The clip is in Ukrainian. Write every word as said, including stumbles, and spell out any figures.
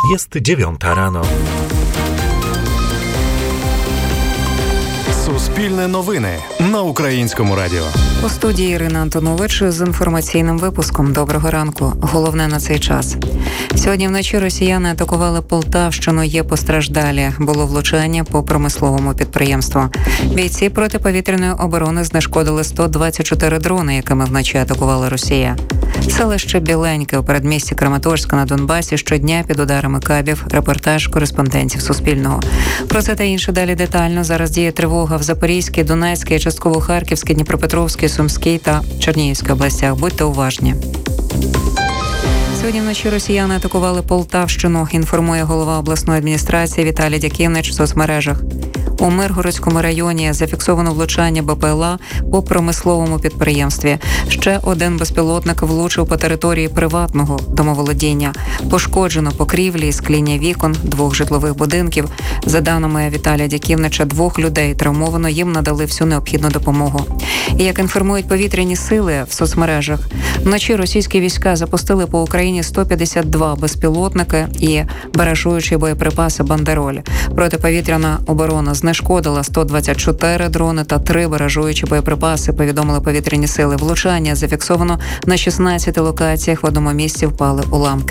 Jest dziewiąta rano. Суспільне новини на Українському радіо. У студії Ірина Антонович з інформаційним випуском. Доброго ранку. Головне на цей час. Сьогодні вночі росіяни атакували Полтавщину. Є постраждалі. Було влучання по промисловому підприємству. Бійці протиповітряної оборони знешкодили сто двадцять чотири дрони, якими вночі атакувала Росія. Селище Біленьке у передмісті Краматорська на Донбасі щодня під ударами кабів. Репортаж кореспондентів Суспільного. Про це та інше далі детально. Зараз діє тривога в Запорізькій, Донецькій, частково Харківській, Дніпропетровській, Сумській та Чернігівській областях. Будьте уважні. Сьогодні вночі росіяни атакували Полтавщину, інформує голова обласної адміністрації Віталій Дяківнич в соцмережах. У Миргородському районі зафіксовано влучання БПЛА по промисловому підприємстві. Ще один безпілотник влучив по території приватного домоволодіння. Пошкоджено покрівлі і скління вікон двох житлових будинків. За даними Віталія Дяківнича, двох людей травмовано, їм надали всю необхідну допомогу. І як інформують повітряні сили в соцмережах, вночі російські війська запустили по Україні сто п'ятдесят два безпілотники і баражуючі боєприпаси «Бандероль». Протиповітряна оборона знешкодила сто двадцять чотири дрони та три баражуючі боєприпаси, повідомили повітряні сили. Влучання зафіксовано на шістнадцяти локаціях, в одному місці впали уламки.